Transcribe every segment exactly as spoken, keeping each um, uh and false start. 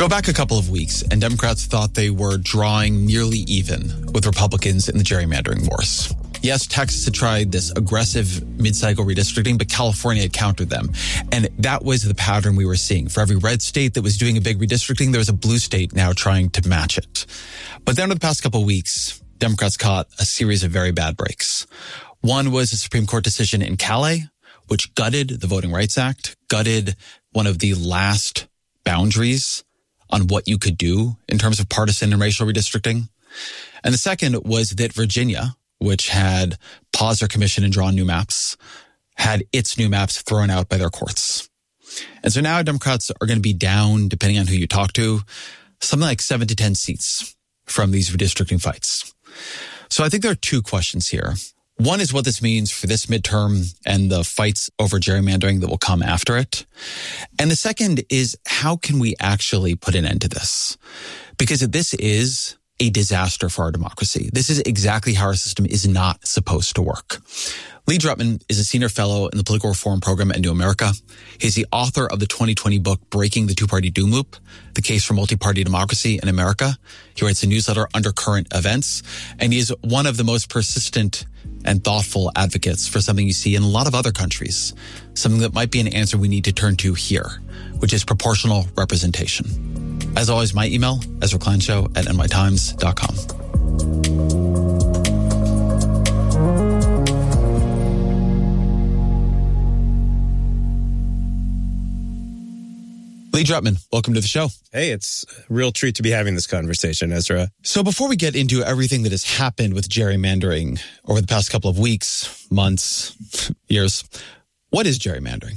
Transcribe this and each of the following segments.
Go back a couple of weeks, and Democrats thought they were drawing nearly even with Republicans in the gerrymandering wars. Yes, Texas had tried this aggressive mid-cycle redistricting, but California had countered them. And that was the pattern we were seeing. For every red state that was doing a big redistricting, there was a blue state now trying to match it. But then over the past couple of weeks, Democrats caught a series of very bad breaks. One was a Supreme Court decision in Calais, which gutted the Voting Rights Act, gutted one of the last boundaries on what you could do in terms of partisan and racial redistricting. And the second was that Virginia, which had paused their commission and drawn new maps, had its new maps thrown out by their courts. And so now Democrats are going to be down, depending on who you talk to, something like seven to ten seats from these redistricting fights. So I think there are two questions here. One is what this means for this midterm and the fights over gerrymandering that will come after it. And the second is, how can we actually put an end to this? Because this is a disaster for our democracy. This is exactly how our system is not supposed to work. Lee Drutman is a senior fellow in the political reform program at New America. He's the author of the twenty twenty book, Breaking the Two-Party Doom Loop, The Case for Multi-Party Democracy in America. He writes a newsletter, Undercurrent Events, and he is one of the most persistent and thoughtful advocates for something you see in a lot of other countries, something that might be an answer we need to turn to here, which is proportional representation. As always, my email, Ezra Klein Show at N Y Times dot com. Lee Drutman, welcome to the show. Hey, it's a real treat to be having this conversation, Ezra. So before we get into everything that has happened with gerrymandering over the past couple of weeks, months, years, what is gerrymandering?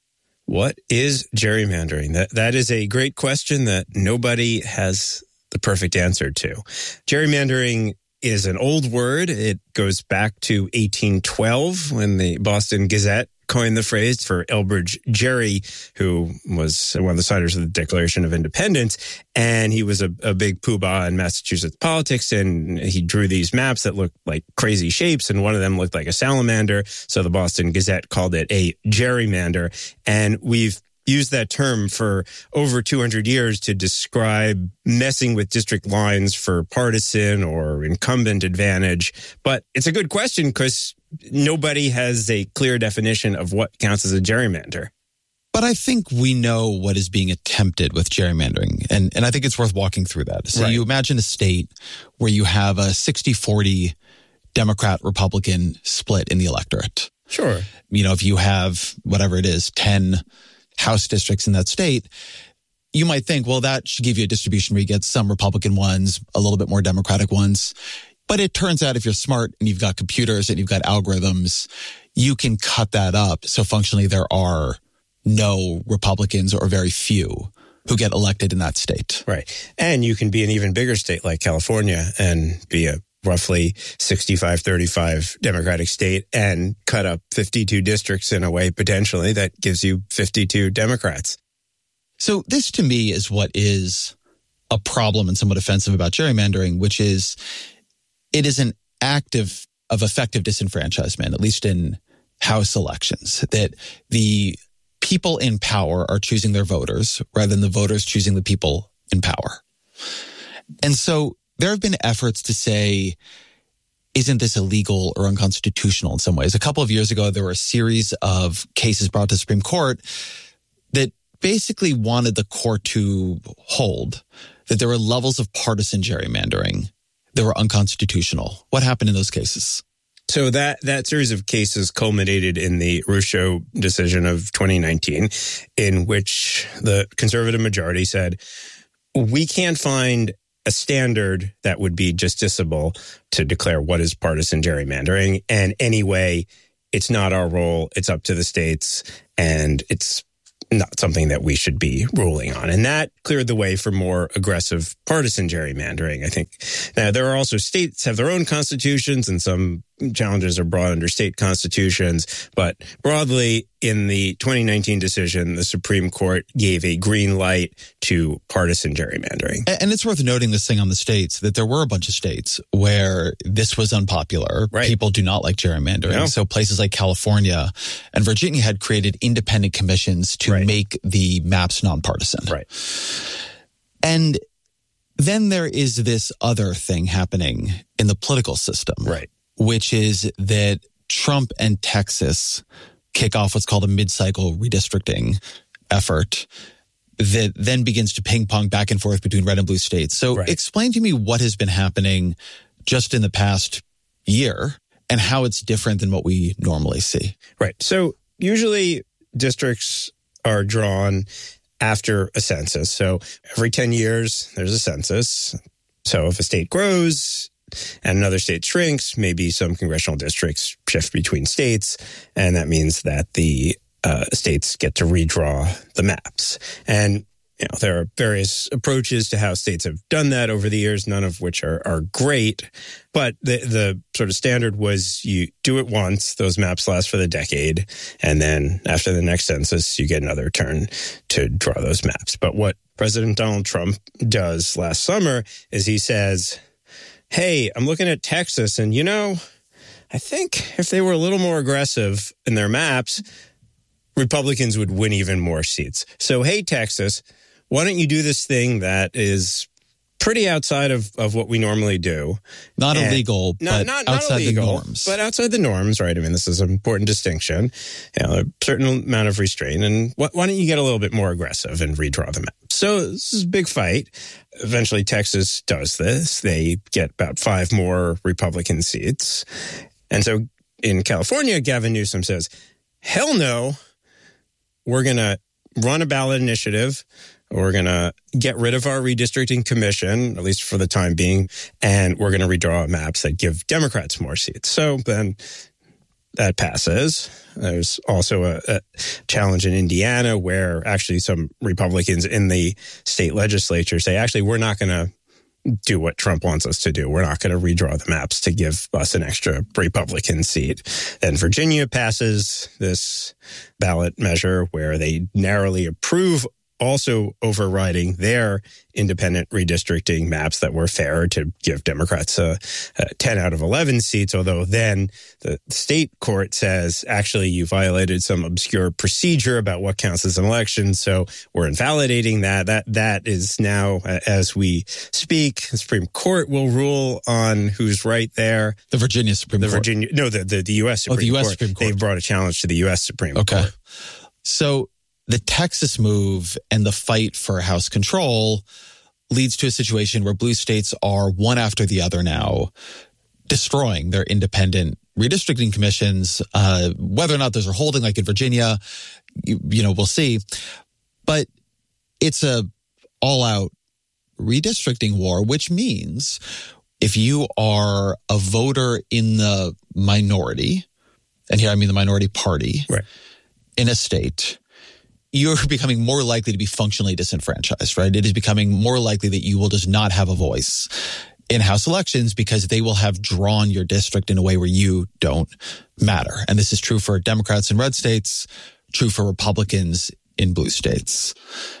What is gerrymandering? That That is a great question that nobody has the perfect answer to. Gerrymandering is an old word. It goes back to eighteen twelve when the Boston Gazette coined the phrase for Elbridge Gerry, who was one of the signers of the Declaration of Independence. And he was a, a big poobah in Massachusetts politics. And he drew these maps that looked like crazy shapes. And one of them looked like a salamander. So the Boston Gazette called it a gerrymander. And we've used that term for over two hundred years to describe messing with district lines for partisan or incumbent advantage. But it's a good question because nobody has a clear definition of what counts as a gerrymander. But I think we know what is being attempted with gerrymandering. And, and I think it's worth walking through that. So right. You imagine a state where you have a sixty forty Democrat-Republican split in the electorate. Sure. You know, if you have whatever it is, ten House districts in that state, you might think, well, that should give you a distribution where you get some Republican ones, a little bit more Democratic ones. But it turns out if you're smart and you've got computers and you've got algorithms, you can cut that up. So functionally, there are no Republicans or very few who get elected in that state. Right. And you can be an even bigger state like California and be a roughly sixty-five thirty-five Democratic state and cut up fifty-two districts in a way potentially that gives you fifty-two Democrats. So this to me is what is a problem and somewhat offensive about gerrymandering, which is it is an act of, of effective disenfranchisement, at least in House elections, that the people in power are choosing their voters rather than the voters choosing the people in power. And so there have been efforts to say, isn't this illegal or unconstitutional in some ways? A couple of years ago, there were a series of cases brought to the Supreme Court that basically wanted the court to hold that there were levels of partisan gerrymandering that were unconstitutional. What happened in those cases? So that, that series of cases culminated in the Rucho decision of twenty nineteen, in which the conservative majority said, we can't find a standard that would be justiciable to declare what is partisan gerrymandering. And anyway, it's not our role. It's up to the states. And it's not something that we should be ruling on. And that cleared the way for more aggressive partisan gerrymandering, I think. Now, there are also states have their own constitutions, and some challenges are brought under state constitutions. But broadly, in the twenty nineteen decision, the Supreme Court gave a green light to partisan gerrymandering. And it's worth noting this thing on the states, that there were a bunch of states where this was unpopular. Right. People do not like gerrymandering. No. So places like California and Virginia had created independent commissions to right. make the maps nonpartisan. Right. And then there is this other thing happening in the political system, right? Which is that Trump and Texas kick off what's called a mid-cycle redistricting effort that then begins to ping pong back and forth between red and blue states. So right. Explain to me what has been happening just in the past year and how it's different than what we normally see. Right. So usually districts are drawn after a census. So every ten years, there's a census. So if a state grows and another state shrinks, maybe some congressional districts shift between states. And that means that the uh, states get to redraw the maps. And you know, there are various approaches to how states have done that over the years, none of which are, are great. But the, the sort of standard was you do it once, those maps last for the decade, and then after the next census, you get another turn to draw those maps. But what President Donald Trump does last summer is he says, hey, I'm looking at Texas, and you know, I think if they were a little more aggressive in their maps, Republicans would win even more seats. So, hey, Texas, why don't you do this thing that is pretty outside of, of what we normally do? Not and illegal, not, but not, not outside illegal, the norms. But outside the norms, right? I mean, this is an important distinction. You know, a certain amount of restraint. And wh- why don't you get a little bit more aggressive and redraw the map? So this is a big fight. Eventually, Texas does this. They get about five more Republican seats. And so in California, Gavin Newsom says, hell no. We're going to run a ballot initiative. We're going to get rid of our redistricting commission, at least for the time being, and we're going to redraw maps that give Democrats more seats. So then that passes. There's also a, a challenge in Indiana where actually some Republicans in the state legislature say, actually, we're not going to do what Trump wants us to do. We're not going to redraw the maps to give us an extra Republican seat. Then Virginia passes this ballot measure where they narrowly approve also overriding their independent redistricting maps that were fair to give Democrats uh, uh, ten out of eleven seats, although then the state court says, actually, you violated some obscure procedure about what counts as an election, so we're invalidating that. That That is now, uh, as we speak, the Supreme Court will rule on who's right there. The Virginia Supreme the Court. Virginia, no, the, the, the U S Supreme oh, the U S Court. Supreme Court. They've brought a challenge to the U S Supreme okay. Court. So the Texas move and the fight for House control leads to a situation where blue states are one after the other now destroying their independent redistricting commissions. Uh, whether or not those are holding, like in Virginia, you, you know, we'll see. But it's a all-out redistricting war, which means if you are a voter in the minority, and here I mean the minority party, right, in a state, you're becoming more likely to be functionally disenfranchised, right? It is becoming more likely that you will just not have a voice in House elections because they will have drawn your district in a way where you don't matter. And this is true for Democrats in red states, true for Republicans in blue states.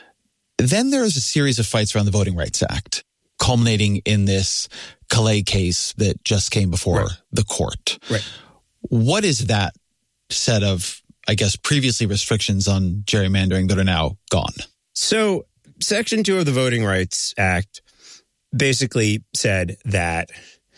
Then there is a series of fights around the Voting Rights Act, culminating in this Calais case that just came before right. the court. Right. What is that set of, I guess, previously restrictions on gerrymandering that are now gone? So Section two of the Voting Rights Act basically said that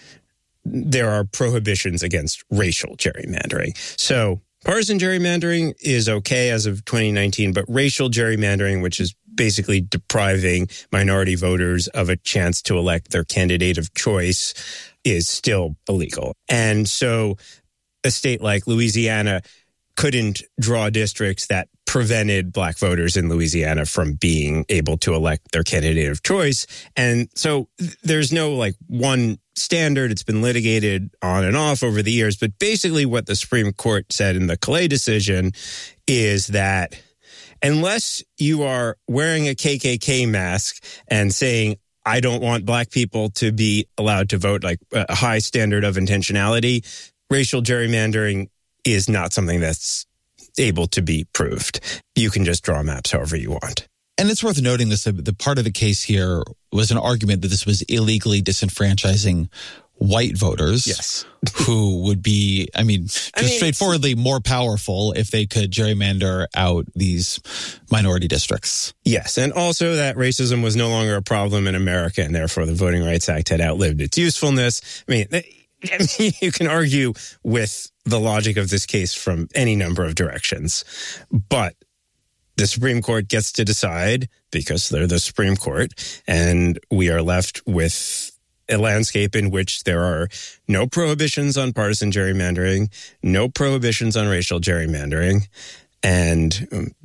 there are prohibitions against racial gerrymandering. So partisan gerrymandering is okay as of twenty nineteen, but racial gerrymandering, which is basically depriving minority voters of a chance to elect their candidate of choice, is still illegal. And so a state like Louisiana couldn't draw districts that prevented black voters in Louisiana from being able to elect their candidate of choice. And so th- there's no like one standard. It's been litigated on and off over the years. But basically what the Supreme Court said in the Calais decision is that unless you are wearing a K K K mask and saying, I don't want black people to be allowed to vote, like a high standard of intentionality, racial gerrymandering is not something that's able to be proved. You can just draw maps however you want. And it's worth noting this, the part of the case here was an argument that this was illegally disenfranchising white voters. Yes. Who would be, I mean, just I mean, straightforwardly more powerful if they could gerrymander out these minority districts. Yes. And also that racism was no longer a problem in America, and therefore the Voting Rights Act had outlived its usefulness. I mean, I mean, you can argue with the logic of this case from any number of directions, but the Supreme Court gets to decide because they're the Supreme Court, and we are left with a landscape in which there are no prohibitions on partisan gerrymandering, no prohibitions on racial gerrymandering, and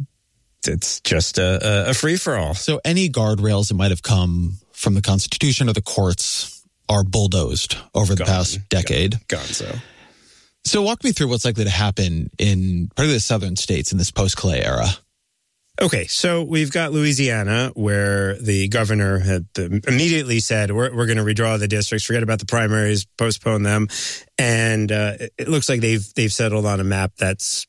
it's just a, a free-for-all. So any guardrails that might have come from the Constitution or the courts are bulldozed over the Gone, past decade. Gone, gone so. So walk me through what's likely to happen in particularly the southern states in this post-Clay era. Okay, so we've got Louisiana, where the governor had immediately said, we're, we're going to redraw the districts, forget about the primaries, postpone them. And uh, it looks like they've they've settled on a map that's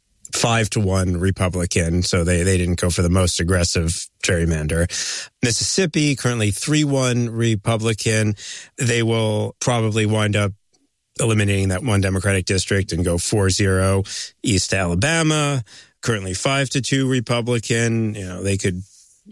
five to one Republican, so they, they didn't go for the most aggressive gerrymander. Mississippi, currently three one Republican. They will probably wind up eliminating that one Democratic district and go four zero. East Alabama, currently five to two Republican. You know, they could,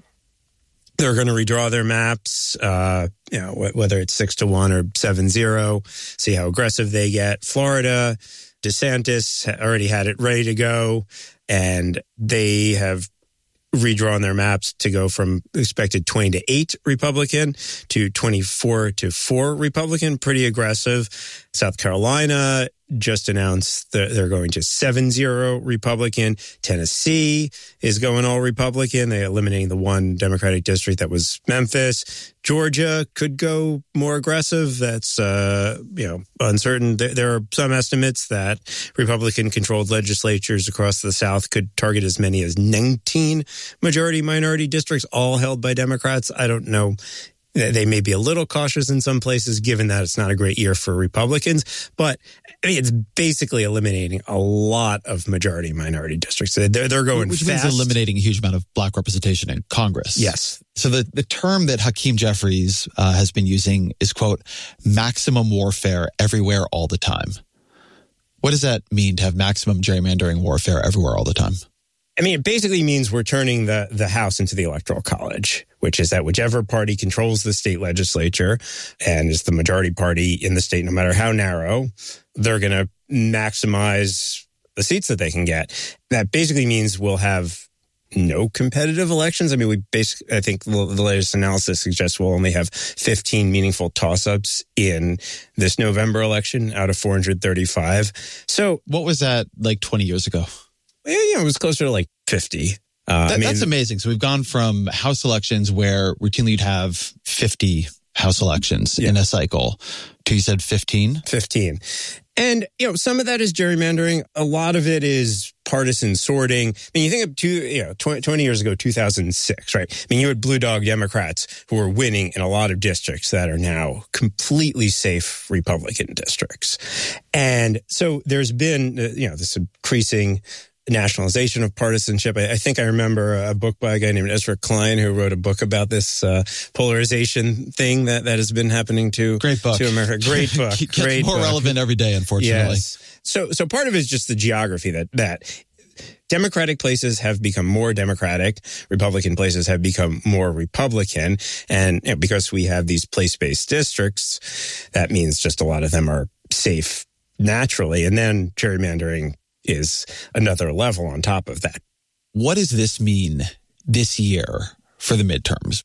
they're going to redraw their maps, uh, you know, whether it's six to one or seven zero, see how aggressive they get. Florida, DeSantis already had it ready to go, and they have redrawn their maps to go from expected twenty to eight Republican to twenty-four to four Republican, pretty aggressive. South Carolina just announced that they're going to seven zero Republican. Tennessee is going all Republican. They're eliminating the one Democratic district that was Memphis. Georgia could go more aggressive. That's, uh, you know, uncertain. There are some estimates that Republican-controlled legislatures across the South could target as many as nineteen majority-minority districts, all held by Democrats. I don't know. They may be a little cautious in some places, given that it's not a great year for Republicans. But I mean, it's basically eliminating a lot of majority-minority districts. They're, they're going Which fast. means eliminating a huge amount of black representation in Congress. Yes. So the, the term that Hakeem Jeffries uh, has been using is, quote, maximum warfare everywhere all the time. What does that mean to have maximum gerrymandering warfare everywhere all the time? I mean, it basically means we're turning the, the House into the Electoral College, which is that whichever party controls the state legislature and is the majority party in the state, no matter how narrow, they're going to maximize the seats that they can get. That basically means we'll have no competitive elections. I mean, we basically, I think the latest analysis suggests we'll only have fifteen meaningful toss-ups in this November election out of four hundred thirty-five. So what was that like twenty years ago? You know, it was closer to like fifty. Uh, that, I mean, that's amazing. So we've gone from House elections where routinely you'd have fifty House elections yeah. in a cycle to, you said fifteen? fifteen. And, you know, some of that is gerrymandering. A lot of it is partisan sorting. I mean, you think of two, you know, twenty, twenty years ago, two thousand six, right? I mean, you had blue dog Democrats who were winning in a lot of districts that are now completely safe Republican districts. And so there's been, you know, this increasing nationalization of partisanship. I, I think I remember a book by a guy named Ezra Klein who wrote a book about this uh, polarization thing that, that has been happening to, Great book. to America. Great book. It gets Great more book. relevant every day, unfortunately. Yes. So, so part of it is just the geography that, that Democratic places have become more Democratic. Republican places have become more Republican. And you know, because we have these place-based districts, that means just a lot of them are safe naturally. And then gerrymandering is another level on top of that. What does this mean this year for the midterms?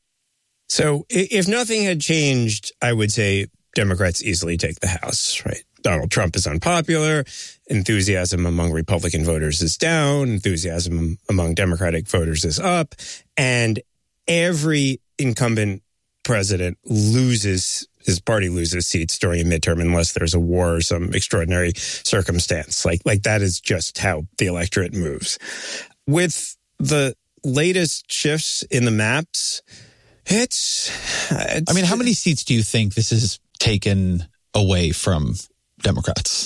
So if nothing had changed, I would say Democrats easily take the House, right? Donald Trump is unpopular. Enthusiasm among Republican voters is down. Enthusiasm among Democratic voters is up. And every incumbent president loses, his party loses seats during a midterm unless there's a war or some extraordinary circumstance. Like, like that is just how the electorate moves. With the latest shifts in the maps, it's, it's I mean, how many seats do you think this has taken away from Democrats?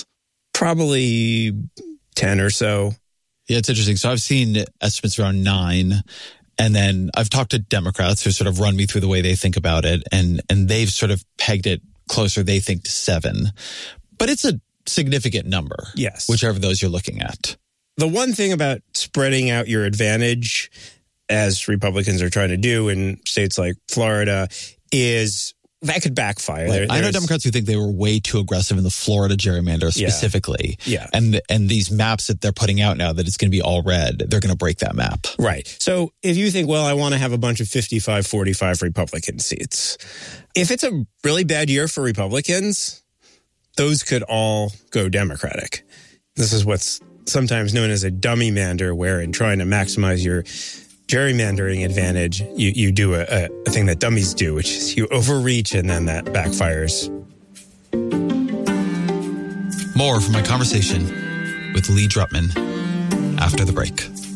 Probably ten or so. Yeah, it's interesting. So I've seen estimates around nine. And then I've talked to Democrats who sort of run me through the way they think about it. And, and they've sort of pegged it closer, they think, to seven. But it's a significant number. Yes. Whichever of those you're looking at. The one thing about spreading out your advantage, as Republicans are trying to do in states like Florida, is that could backfire. Right. There, I know Democrats who think they were way too aggressive in the Florida gerrymander specifically. Yeah. yeah. And and these maps that they're putting out now that it's going to be all red, they're going to break that map. Right. So if you think, well, I want to have a bunch of fifty-five forty-five Republican seats, if it's a really bad year for Republicans, those could all go Democratic. This is what's sometimes known as a dummy mander, where in trying to maximize your gerrymandering advantage, you, you do a, a, a thing that dummies do, which is you overreach and then that backfires. More from my conversation with Lee Drutman after the break.